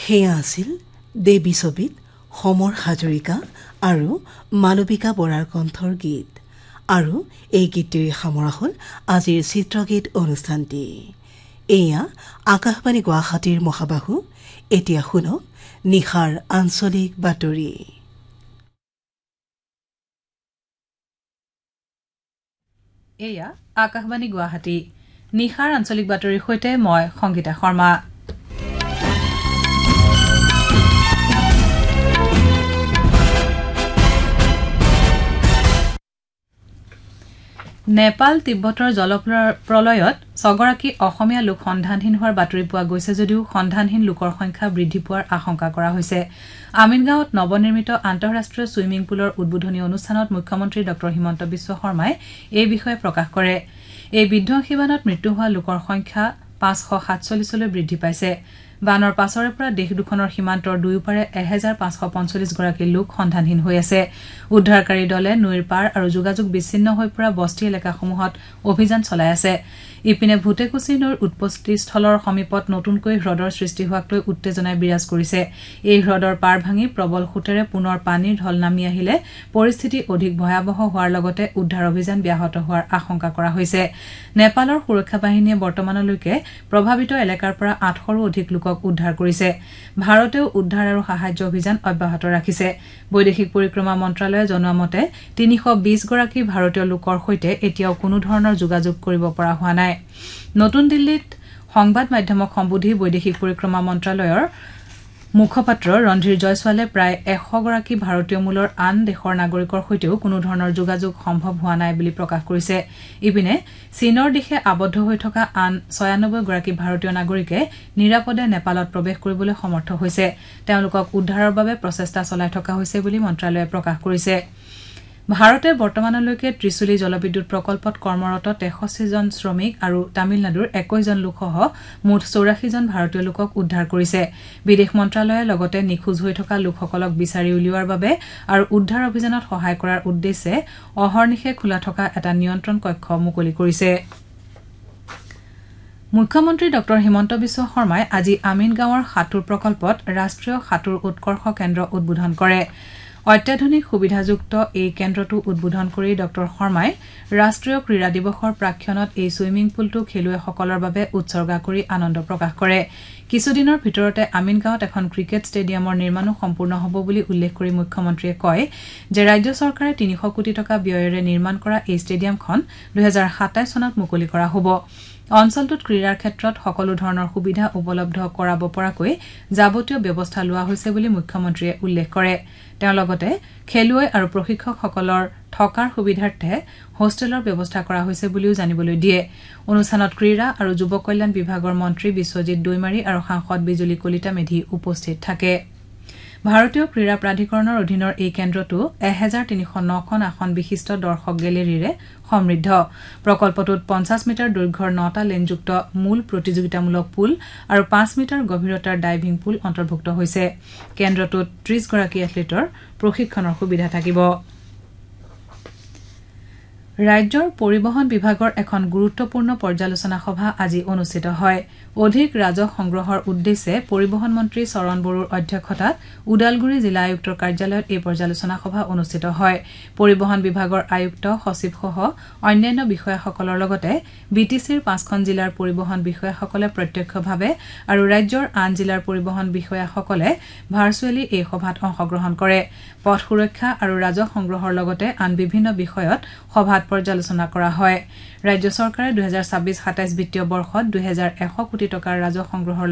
সেয়া আছিল দেৱী ছবিত সমৰ হাজৰিকা আৰু মালবিকা বৰাৰ কণ্ঠৰ গীত আৰু এই গীতটিৰে সামৰা হ'ল আজিৰ চিত্ৰগীত অনুষ্ঠানটি। এয়া আকাশবাণী গুৱাহাটীৰ মহাবাহু। এতিয়া শুনক নিশাৰ আঞ্চলিক বাতৰি। এয়া আকাশবাণী গুৱাহাটী। নিশাৰ আঞ্চলিক বাতৰিৰ সৈতে মই সংগীতা শৰ্মা। নেপাল তিব্বতৰ জলপ্ৰলয়ত ৬গৰাকী অসমীয়া লোক সন্ধানহীন হোৱাৰ বাতৰি পোৱা গৈছে যদিও সন্ধানহীন লোকৰ সংখ্যা বৃদ্ধি পোৱাৰ আশংকা কৰা হৈছে। আমিনগাঁৱত নৱনিৰ্মিত আন্তঃৰাষ্ট্ৰীয় ছুইমিং পুলৰ উদ্বোধনী অনুষ্ঠানত মুখ্যমন্ত্ৰী ড হিমন্ত বিশ্ব শৰ্মাই এই বিষয়ে প্ৰকাশ কৰে। এই বিধ্বংসী বানত মৃত্যু হোৱা লোকৰ সংখ্যা ৫৪৭লৈ বৃদ্ধি পাইছে। বানৰ পাছৰে পৰা দেশ দুখনৰ সীমান্তৰ দুয়োপাৰে ১৫৪৫ গৰাকী লোক সন্ধানহীন হৈ আছে। উদ্ধাৰকাৰী দলে নৈৰ পাৰ আৰু যোগাযোগ বিচ্ছিন্ন হৈ পৰা বস্তি এলেকাসমূহত অভিযান চলাই আছে। ইপিনে ভূতেকুচি নৈৰ উৎপত্তিস্থলৰ সমীপত নতুনকৈ হ্ৰদৰ সৃষ্টি হোৱাক লৈ উত্তেজনাই বিৰাজ কৰিছে। এই হ্ৰদৰ পাৰ ভাঙি প্ৰবল সোঁতেৰে পুনৰ পানীৰ ঢল নামি আহিলে পৰিস্থিতি অধিক ভয়াৱহ হোৱাৰ লগতে উদ্ধাৰ অভিযান ব্যাহত হোৱাৰ আশংকা কৰা হৈছে। নেপালৰ সুৰক্ষা বাহিনীয়ে বৰ্তমানলৈকে প্ৰভাৱিত এলেকাৰ পৰা ৮০০ৰো অধিক লোকক উদ্ধাৰ কৰিছে। ভাৰতেও উদ্ধাৰ আৰু সাহায্য অভিযান অব্যাহত ৰাখিছে। বৈদেশিক পৰিক্ৰমা মন্ত্ৰালয়ে জনোৱা মতে ৩২০ গৰাকী ভাৰতীয় লোকৰ সৈতে এতিয়াও কোনো ধৰণৰ যোগাযোগ কৰিব পৰা হোৱা নাই। নতুন দিল্লীত সংবাদ মাধ্যমক সম্বোধি বৈদেশিক পৰিক্ৰমা মন্ত্ৰালয়ৰ মুখপাত্ৰ ৰণধীৰ জয়ছোৱালে প্ৰায় ১০০ গৰাকী ভাৰতীয় মূলৰ আন দেশৰ নাগৰিকৰ সৈতেও কোনো ধৰণৰ যোগাযোগ সম্ভৱ হোৱা নাই বুলি প্ৰকাশ কৰিছে। ইপিনে চীনৰ দিশে আবদ্ধ হৈ থকা আন ৯৬ গৰাকী ভাৰতীয় নাগৰিকে নিৰাপদে নেপালত প্ৰৱেশ কৰিবলৈ সমৰ্থ হৈছে। তেওঁলোকক উদ্ধাৰৰ বাবে প্ৰচেষ্টা চলাই থকা হৈছে বুলি মন্ত্ৰালয়ে প্ৰকাশ কৰিছে। ভাৰতে বৰ্তমানলৈকে ত্ৰিশুলী জলবিদ্যুৎ প্ৰকল্পত কৰ্মৰত ৬৩জন শ্ৰমিক আৰু তামিলনাডুৰ ২১জন লোকসহ মুঠ ৮৪জন ভাৰতীয় লোকক উদ্ধাৰ কৰিছে। বিদেশ মন্ত্ৰালয়ে লগতে নিখোজ হৈ থকা লোকসকলক বিচাৰি উলিওৱাৰ বাবে আৰু উদ্ধাৰ অভিযানত সহায় কৰাৰ উদ্দেশ্যে অহৰ্নিশে খোলা থকা এটা নিয়ন্ত্ৰণ কক্ষ মুকলি কৰিছে। মুখ্যমন্ত্ৰী ড হিমন্ত বিশ্ব শৰ্মাই আজি আমিনগাঁৱৰ সাঁতোৰ প্ৰকল্পত ৰাষ্ট্ৰীয় সাঁতোৰ উৎকৰ্ষ কেন্দ্ৰ উদ্বোধন কৰে। অত্যাধুনিক সুবিধাযুক্ত এই কেন্দ্ৰটো উদ্বোধন কৰি ড শৰ্মাই ৰাষ্ট্ৰীয় ক্ৰীড়া দিৱসৰ প্ৰাক্ষণত এই ছুইমিং পুলটো খেলুৱৈসকলৰ বাবে উৎসৰ্গা কৰি আনন্দ প্ৰকাশ কৰে। কিছুদিনৰ ভিতৰতে আমিনগাঁৱত এখন ক্ৰিকেট ষ্টেডিয়ামৰ নিৰ্মাণো সম্পূৰ্ণ হ'ব বুলি উল্লেখ কৰি মুখ্যমন্ত্ৰীয়ে কয় যে ৰাজ্য চৰকাৰে ৩০০ কোটি টকা ব্যয়েৰে নিৰ্মাণ কৰা এই ষ্টেডিয়ামখন ২০২৭ চনত মুকলি কৰা হ'ব। অঞ্চলটোত ক্ৰীড়াৰ ক্ষেত্ৰত সকলো ধৰণৰ সুবিধা উপলব্ধ কৰাব পৰাকৈ যাৱতীয় ব্যৱস্থা লোৱা হৈছে বুলি মুখ্যমন্ত্ৰীয়ে উল্লেখ কৰে। তেওঁ লগতে খেলুৱৈ আৰু প্ৰশিক্ষকসকলৰ থকাৰ সুবিধাৰ্থে হোষ্টেলৰ ব্যৱস্থা কৰা হৈছে বুলিও জানিবলৈ দিয়ে। অনুষ্ঠানত ক্ৰীড়া আৰু যুৱ কল্যাণ বিভাগৰ মন্ত্ৰী বিশ্বজিৎ দৈমাৰী আৰু সাংসদ বিজুলী কলিতা মেধি উপস্থিত থাকে। ভাৰতীয় ক্ৰীড়া প্ৰাধিকৰণৰ অধীনৰ এই কেন্দ্ৰটো ১৩০৯খন আসন বিশিষ্ট দৰ্শক গেলেৰীৰে সমৃদ্ধ। প্ৰকল্পটোত ৫০ মিটাৰ দৈৰ্ঘ্যৰ ৯টা লেনযুক্ত মূল প্ৰতিযোগিতামূলক পুল আৰু ৫ মিটাৰ গভীৰতাৰ ডাইভিং পুল অন্তৰ্ভুক্ত হৈছে। কেন্দ্ৰটোত ৩০ গৰাকী এথলীটৰ প্ৰশিক্ষণৰ সুবিধা থাকিব। ৰাজ্যৰ পৰিবহণ বিভাগৰ এখন গুৰুত্বপূৰ্ণ পৰ্যালোচনা সভা আজি অনুষ্ঠিত হয়। অধিক ৰাজহ সংগ্ৰহৰ উদ্দেশ্যে পৰিবহণ মন্ত্ৰী চৰণ বড়োৰ অধ্যক্ষতাত ওদালগুৰি জিলা আয়ুক্তৰ কাৰ্যালয়ত এই পৰ্যালোচনা সভা অনুষ্ঠিত হয়। পৰিবহণ বিভাগৰ আয়ুক্ত সচিবসহ অন্যান্য বিষয়াসকলৰ লগতে বিটিচিৰ ৫খন জিলাৰ পৰিবহণ বিষয়াসকলে প্ৰত্যক্ষভাৱে আৰু ৰাজ্যৰ আন জিলাৰ পৰিবহণ বিষয়াসকলে ভাৰ্চুৱেলি এই সভাত অংশগ্ৰহণ কৰে। পথ সুৰক্ষা আৰু ৰাজহ সংগ্ৰহৰ লগতে আন বিভিন্ন বিষয়ত সভাত পৰ্যালোচনা কৰা হয়। ৰাজ্য চৰকাৰে ২০২৬-২৭ বিত্তীয় বৰ্ষত ২১০০ কোটি টকাৰ ৰাজহ সংগ্ৰহৰ